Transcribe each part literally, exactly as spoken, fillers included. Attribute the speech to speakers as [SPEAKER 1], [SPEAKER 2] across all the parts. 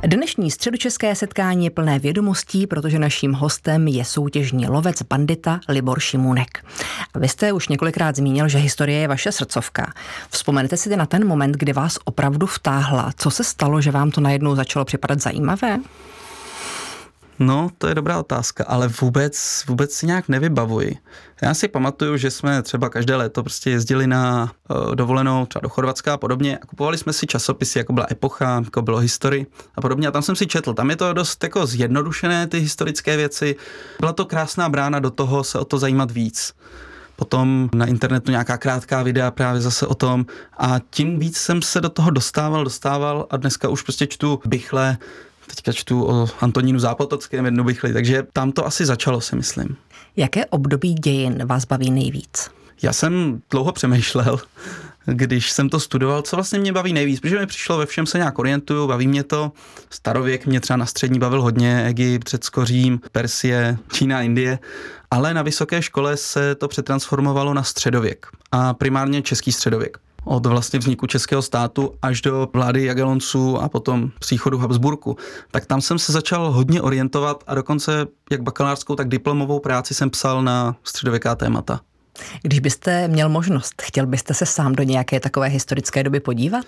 [SPEAKER 1] Dnešní středočeské setkání je plné vědomostí, protože naším hostem je soutěžní lovec bandita Libor Šimůnek. Vy jste už několikrát zmínil, že historie je vaše srdcovka. Vzpomenete si na ten moment, kdy vás opravdu vtáhla. Co se stalo, že vám to najednou začalo připadat zajímavé?
[SPEAKER 2] No, to je dobrá otázka, ale vůbec, vůbec si nějak nevybavuji. Já si pamatuju, že jsme třeba každé léto prostě jezdili na uh, dovolenou třeba do Chorvatska a podobně a kupovali jsme si časopisy, jako byla Epocha, jako bylo History a podobně a tam jsem si četl. Tam je to dost jako zjednodušené, ty historické věci. Byla to krásná brána do toho se o to zajímat víc. Potom na internetu nějaká krátká videa právě zase o tom a tím víc jsem se do toho dostával, dostával a dneska už prostě čtu Bichle. Teďka čtu o Antonínu Zápotockém jednu Bichli, takže tam to asi začalo, si myslím.
[SPEAKER 1] Jaké období dějin vás baví nejvíc?
[SPEAKER 2] Já jsem dlouho přemýšlel, když jsem to studoval, co vlastně mě baví nejvíc, protože mi přišlo, ve všem se nějak orientuju, baví mě to. Starověk mě třeba na střední bavil hodně, Egypt, Řecko, Řím, Persie, Čína, Indie, ale na vysoké škole se to přetransformovalo na středověk a primárně český středověk. Od vlastně vzniku českého státu až do vlády Jagellonců a potom příchodu Habsburku. Tak tam jsem se začal hodně orientovat a dokonce jak bakalářskou, tak diplomovou práci jsem psal na středověká témata.
[SPEAKER 1] Když byste měl možnost, chtěl byste se sám do nějaké takové historické doby podívat?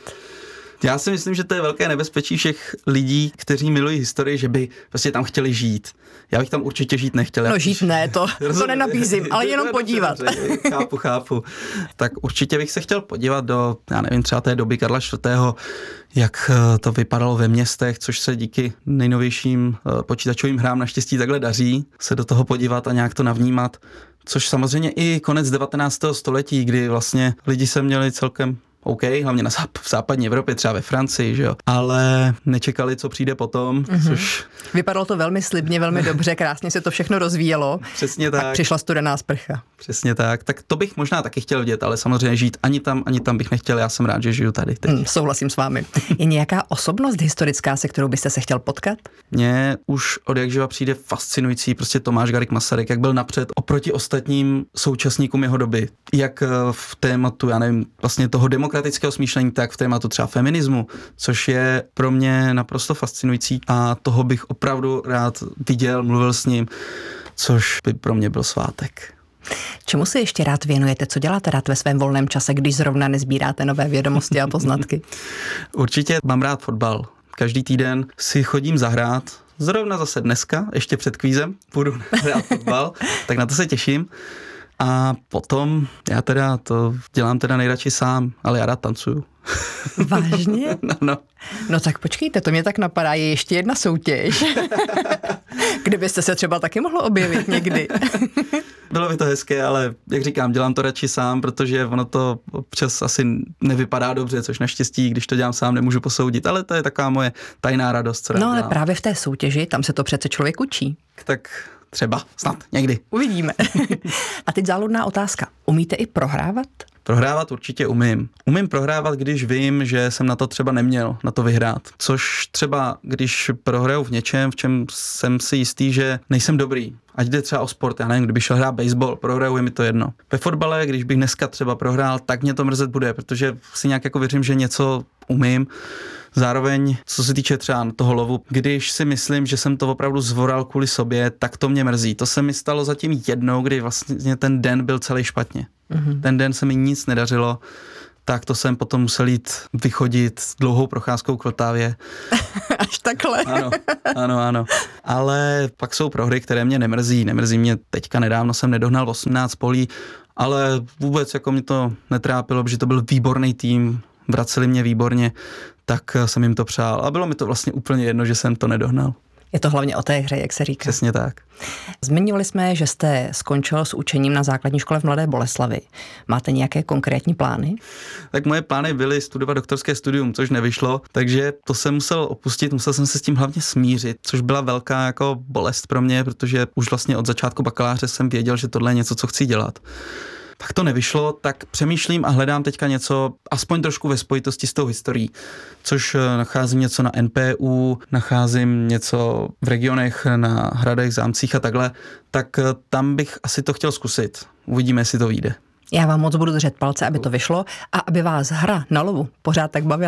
[SPEAKER 2] Já si myslím, že to je velké nebezpečí všech lidí, kteří milují historii, že by prostě tam chtěli žít. Já bych tam určitě žít nechtěl.
[SPEAKER 1] No žít ne, to, to nenabízím, ale jenom podívat.
[SPEAKER 2] Chápu, chápu. Tak určitě bych se chtěl podívat do, já nevím, třeba té doby Karla čtvrtého., jak to vypadalo ve městech, což se díky nejnovějším počítačovým hrám naštěstí takhle daří, se do toho podívat a nějak to navnímat. Což samozřejmě i konec devatenáctého století, kdy vlastně lidi se měli celkem OK, hlavně na záp- v západní Evropě, třeba ve Francii, že jo, ale nečekali, co přijde potom, mm-hmm. což...
[SPEAKER 1] Vypadalo to velmi slibně, velmi dobře, krásně se to všechno rozvíjelo.
[SPEAKER 2] Přesně tak.
[SPEAKER 1] Pak přišla studená sprcha.
[SPEAKER 2] Přesně tak, tak to bych možná taky chtěl vidět, ale samozřejmě žít ani tam, ani tam bych nechtěl, já jsem rád, že žiju tady teď.
[SPEAKER 1] Mm, souhlasím s vámi. Je nějaká osobnost historická, se kterou byste se chtěl potkat?
[SPEAKER 2] Mně už od jak živa přijde fascinující prostě Tomáš Garrigue Masaryk, jak byl napřed oproti ostatním současníkům jeho doby. Jak v tématu, já nevím, vlastně toho demokratického smýšlení, tak v tématu třeba feminismu, což je pro mě naprosto fascinující a toho bych opravdu rád viděl, mluvil s ním, což by pro mě byl svátek.
[SPEAKER 1] Čemu se ještě rád věnujete? Co děláte rád ve svém volném čase, když zrovna nezbíráte nové vědomosti a poznatky?
[SPEAKER 2] Určitě mám rád fotbal. Každý týden si chodím zahrát. Zrovna zase dneska, ještě před kvízem, budu hrát fotbal, tak na to se těším. A potom já teda to dělám teda nejradši sám, ale já rád tancuju.
[SPEAKER 1] Vážně?
[SPEAKER 2] No, no.
[SPEAKER 1] No tak počkejte, to mě tak napadá, je ještě jedna soutěž. Kdybyste se třeba taky mohlo objevit někdy.
[SPEAKER 2] Bylo by to hezké, ale jak říkám, dělám to radši sám, protože ono to občas asi nevypadá dobře, což naštěstí, když to dělám sám, nemůžu posoudit, ale to je taková moje tajná radost.
[SPEAKER 1] No ale právě v té soutěži, tam se to přece člověk učí.
[SPEAKER 2] Tak třeba, snad, někdy.
[SPEAKER 1] Uvidíme. A teď záludná otázka. Umíte i prohrávat?
[SPEAKER 2] Prohrávat určitě umím. Umím prohrávat, když vím, že jsem na to třeba neměl, na to vyhrát. Což třeba, když prohraju v něčem, v čem jsem si jistý, že nejsem dobrý. Ať jde třeba o sport, já nevím, kdybych šel hrát baseball, prohraju, je mi to jedno. Ve fotbale, když bych dneska třeba prohrál, tak mě to mrzet bude, protože si nějak jako věřím, že něco umím. Zároveň, co se týče třeba toho lovu, když si myslím, že jsem to opravdu zvoral kvůli sobě, tak to mě mrzí. To se mi stalo zatím jednou, kdy vlastně ten den byl celý špatně. Mm-hmm. Ten den se mi nic nedařilo, tak to jsem potom musel jít vychodit dlouhou procházkou k Vltavě.
[SPEAKER 1] Až takhle.
[SPEAKER 2] Ano, ano, ano. Ale pak jsou prohry, které mě nemrzí. Nemrzí mě teďka, nedávno jsem nedohnal osmnáct polí, ale vůbec jako mě to netrápilo, protože to byl výborný tým, vraceli mě výborně, tak jsem jim to přál. A bylo mi to vlastně úplně jedno, že jsem to nedohnal.
[SPEAKER 1] Je to hlavně o té hře, jak se říká.
[SPEAKER 2] Přesně tak.
[SPEAKER 1] Zmiňovali jsme, že jste skončil s učením na základní škole v Mladé Boleslavi. Máte nějaké konkrétní plány?
[SPEAKER 2] Tak moje plány byly studovat doktorské studium, což nevyšlo, takže to jsem musel opustit, musel jsem se s tím hlavně smířit, což byla velká jako bolest pro mě, protože už vlastně od začátku bakaláře jsem věděl, že tohle je něco, co chci dělat. Tak to nevyšlo, tak přemýšlím a hledám teďka něco aspoň trošku ve spojitosti s tou historií, což nacházím něco na N P U, nacházím něco v regionech, na hradech, zámcích a takhle, tak tam bych asi to chtěl zkusit. Uvidíme, jestli to vyjde.
[SPEAKER 1] Já vám moc budu držet palce, aby to vyšlo a aby vás hra na lovu pořád tak bavila.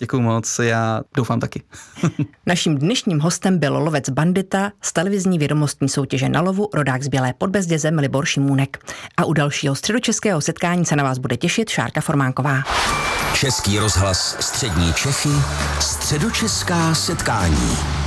[SPEAKER 2] Děkuju moc, já doufám taky.
[SPEAKER 1] Naším dnešním hostem byl lovec Bandita z televizní vědomostní soutěže Na lovu, rodák z Bělé pod Bezdězem Libor Šimůnek. A u dalšího středočeského setkání se na vás bude těšit Šárka Formánková.
[SPEAKER 3] Český rozhlas Střední Čechy, středočeská setkání.